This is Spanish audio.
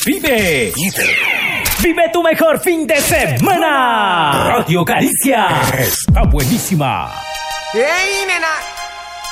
Vive tu mejor fin de semana. Radio Caricia está buenísima. ¡Ey, nena!